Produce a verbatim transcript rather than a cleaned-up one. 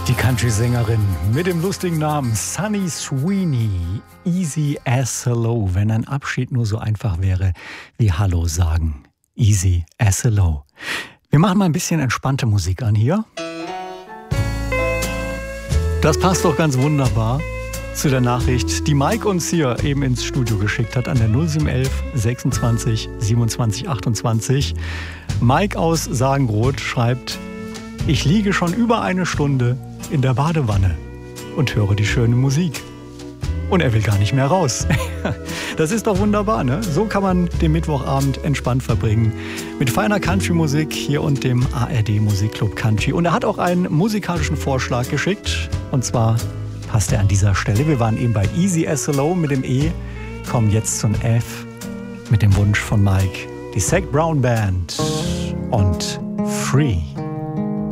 Die Country-Sängerin mit dem lustigen Namen Sunny Sweeney. Easy as hello. Wenn ein Abschied nur so einfach wäre wie Hallo sagen. Easy as hello. Wir machen mal ein bisschen entspannte Musik an hier. Das passt doch ganz wunderbar zu der Nachricht, die Mike uns hier eben ins Studio geschickt hat an der null sieben eins eins sechsundzwanzig siebenundzwanzig achtundzwanzig. Mike aus Sagenroth schreibt: Ich liege schon über eine Stunde in der Badewanne und höre die schöne Musik. Und er will gar nicht mehr raus. Das ist doch wunderbar, ne? So kann man den Mittwochabend entspannt verbringen. Mit feiner Country-Musik hier und dem A R D Musikclub Country. Und er hat auch einen musikalischen Vorschlag geschickt. Und zwar passt er an dieser Stelle. Wir waren eben bei Easy as hello mit dem E. Kommen jetzt zum F mit dem Wunsch von Mike. Die Zac Brown Band und Free.